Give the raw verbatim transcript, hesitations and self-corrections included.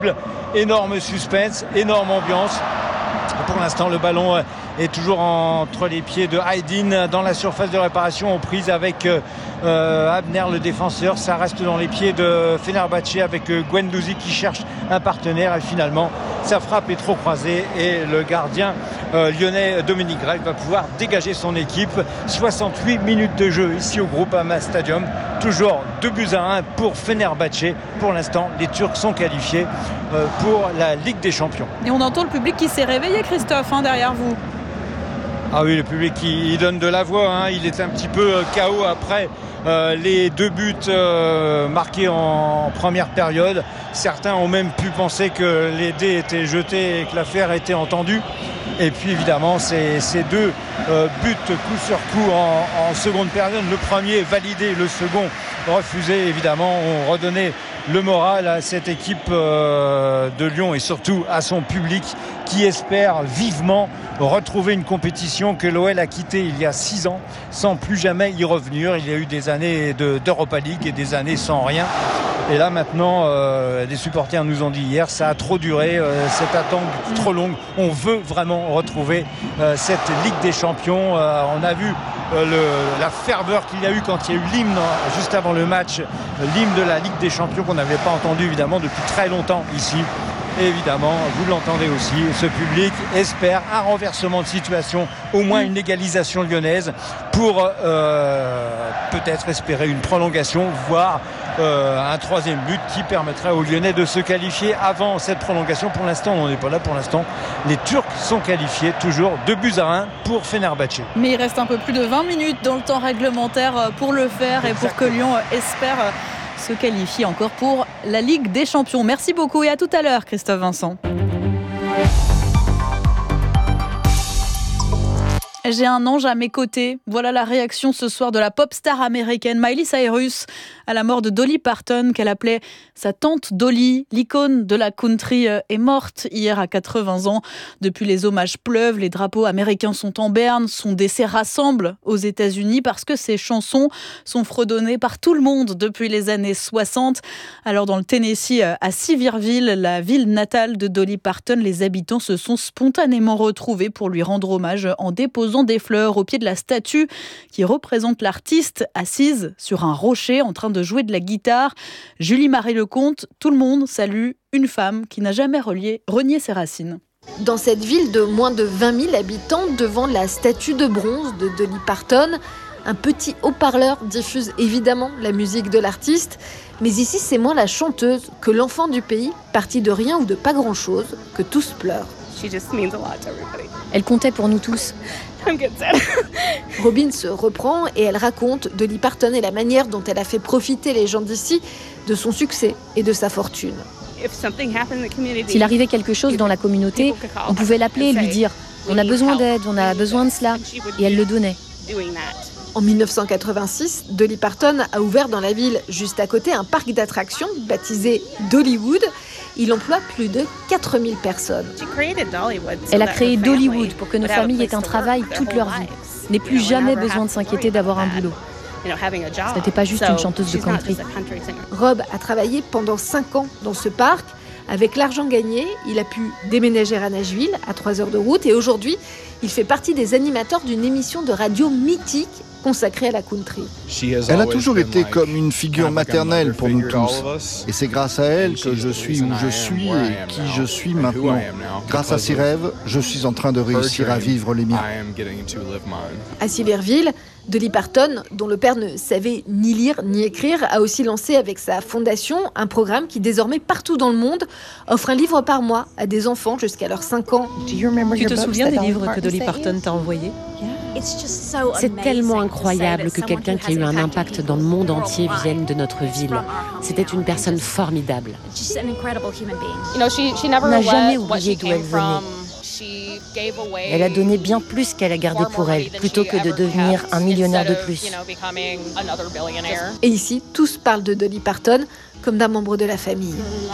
Énorme suspense, énorme ambiance. Pour l'instant, le ballon est toujours entre les pieds de Aydin dans la surface de réparation, aux prises avec euh, Abner, le défenseur. Ça reste dans les pieds de Fenerbahçe avec Guendouzi qui cherche un partenaire. Et finalement, sa frappe est trop croisée et le gardien euh, lyonnais Dominique Grech va pouvoir dégager son équipe. soixante-huit minutes de jeu ici au Groupama Stadium. Toujours deux buts à un pour Fenerbahçe. Pour l'instant, les Turcs sont qualifiés euh, pour la Ligue des Champions. Et on entend le public qui s'est réveillé, Christophe, hein, derrière vous. Ah oui, le public il, il donne de la voix, hein. Il est un petit peu euh, K O après euh, les deux buts euh, marqués en, en première période. Certains ont même pu penser que les dés étaient jetés et que l'affaire était entendue. Et puis évidemment, ces, ces deux euh, buts coup sur coup en, en seconde période, le premier validé, le second refusé, évidemment, ont redonné le moral à cette équipe euh, de Lyon et surtout à son public qui espère vivement retrouver une compétition que l'O L a quittée il y a six ans sans plus jamais y revenir. Il y a eu des années de, d'Europa League et des années sans rien. Et là maintenant, euh, des supporters nous ont dit hier, ça a trop duré, euh, cette attente trop longue. On veut vraiment retrouver euh, cette Ligue des Champions. Euh, on a vu euh, le, la ferveur qu'il y a eu quand il y a eu l'hymne juste avant le match, l'hymne de la Ligue des Champions qu'on n'avait pas entendu évidemment depuis très longtemps ici. Et évidemment, vous l'entendez aussi, ce public espère un renversement de situation, au moins une égalisation lyonnaise pour euh, peut-être espérer une prolongation, voire euh, un troisième but qui permettrait aux Lyonnais de se qualifier avant cette prolongation. Pour l'instant, on n'est pas là. Pour l'instant, les Turcs sont qualifiés, toujours deux buts à un pour Fenerbahçe. Mais il reste un peu plus de vingt minutes dans le temps réglementaire pour le faire. Exactement. Et pour que Lyon espère se qualifier encore pour la Ligue des Champions. Merci beaucoup et à tout à l'heure, Christophe Vincent. J'ai un ange à mes côtés. Voilà la réaction ce soir de la pop star américaine Miley Cyrus à la mort de Dolly Parton, qu'elle appelait sa tante Dolly. L'icône de la country est morte hier à quatre-vingts ans. Depuis, les hommages pleuvent, les drapeaux américains sont en berne, son décès rassemble aux États-Unis parce que ses chansons sont fredonnées par tout le monde depuis les années soixante. Alors dans le Tennessee, à Sevierville, la ville natale de Dolly Parton, les habitants se sont spontanément retrouvés pour lui rendre hommage en déposant des fleurs au pied de la statue qui représente l'artiste assise sur un rocher en train de jouer de la guitare. Julie-Marie Lecomte, tout le monde salue une femme qui n'a jamais relié, renié ses racines. Dans cette ville de moins de vingt mille habitants, devant la statue de bronze de Dolly Parton, un petit haut-parleur diffuse évidemment la musique de l'artiste. Mais ici, c'est moins la chanteuse que l'enfant du pays, parti de rien ou de pas grand-chose, que tous pleurent. Elle comptait pour nous tous. Robin se reprend et elle raconte Dolly Parton et la manière dont elle a fait profiter les gens d'ici de son succès et de sa fortune. S'il arrivait quelque chose dans la communauté, on pouvait l'appeler et lui dire « On a besoin d'aide, on a besoin de cela » et elle le donnait. En dix-neuf cent quatre-vingt-six, Dolly Parton a ouvert dans la ville juste à côté un parc d'attractions baptisé Dollywood. Il emploie plus de quatre mille personnes. Elle a créé Dollywood pour que nos familles aient un travail toute leur vie, n'aient plus jamais besoin de s'inquiéter d'avoir un boulot. Ce n'était pas juste une chanteuse de country. Rob a travaillé pendant cinq ans dans ce parc. Avec l'argent gagné, il a pu déménager à Nashville, à trois heures de route. Et aujourd'hui, il fait partie des animateurs d'une émission de radio mythique consacrée à la country. Elle a toujours été comme une figure maternelle pour nous tous. Et c'est grâce à elle que je suis où je suis et qui je suis maintenant. Grâce à ses rêves, je suis en train de réussir à vivre les miens. À Sevierville, Dolly Parton, dont le père ne savait ni lire ni écrire, a aussi lancé avec sa fondation un programme qui désormais partout dans le monde offre un livre par mois à des enfants jusqu'à leurs cinq ans. Tu te souviens des livres que Dolly Parton t'a envoyés ? C'est tellement incroyable que quelqu'un qui a eu un impact dans le monde entier vienne de notre ville. C'était une personne formidable. Elle n'a jamais oublié d'où elle venait. Elle a donné bien plus qu'elle a gardé pour elle, plutôt que de devenir un millionnaire de plus. Et ici, tous parlent de Dolly Parton comme d'un membre de la famille.